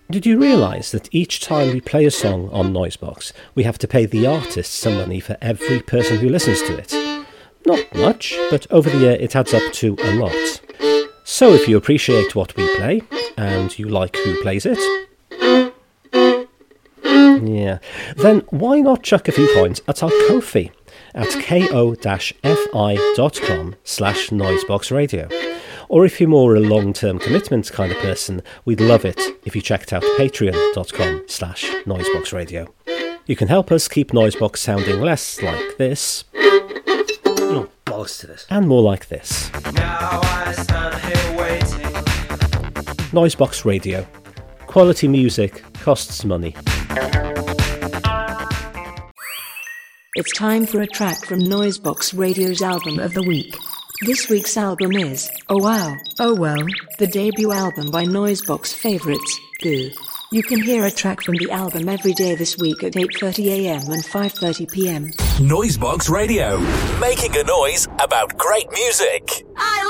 Did you realise that each time we play a song on Noisebox, we have to pay the artist some money for every person who listens to it? Not much, but over the year it adds up to a lot. So if you appreciate what we play, and you like who plays it, then why not chuck a few coins at our Ko-fi at ko-fi.com/noiseboxradio. Or if you're more a long-term commitment kind of person, we'd love it if you checked out patreon.com/noiseboxradio. You can help us keep Noisebox sounding less like this, oh, bollocks to this, and more like this. Now I stand here waiting. Noisebox Radio. Quality music costs money. It's time for a track from Noisebox Radio's Album of the Week. This week's album is Oh Wow, Oh Well, the debut album by Noisebox favourites, Goo. You can hear a track from the album every day this week at 8:30 a.m. and 5:30 p.m. Noisebox Radio, making a noise about great music. I